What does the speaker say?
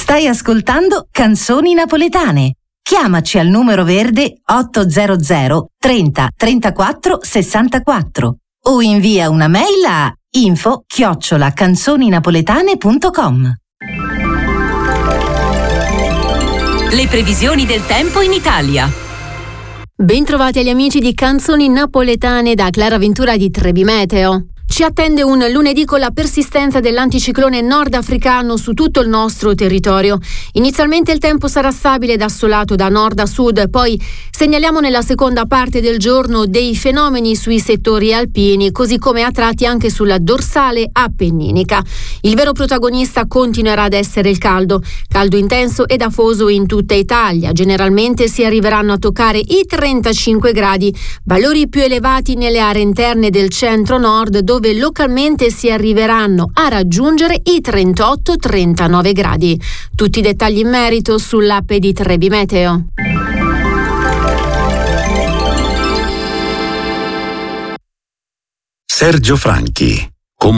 Stai ascoltando Canzoni Napoletane. Chiamaci al numero verde 800 30 34 64 o invia una mail a info@canzoninapoletane.com. Le previsioni del tempo in Italia. Bentrovati agli amici di Canzoni Napoletane da Clara Ventura di Trebi Meteo. Ci attende un lunedì con la persistenza dell'anticiclone nordafricano su tutto il nostro territorio. Inizialmente il tempo sarà stabile ed assolato da nord a sud, poi segnaliamo nella seconda parte del giorno dei fenomeni sui settori alpini, così come a tratti anche sulla dorsale appenninica. Il vero protagonista continuerà ad essere il caldo intenso ed afoso in tutta Italia. Generalmente si arriveranno a toccare i 35 gradi, valori più elevati nelle aree interne del centro-nord, dove localmente si arriveranno a raggiungere i 38-39 gradi. Tutti i dettagli in merito sull'app di Trebi Meteo. Sergio Franchi.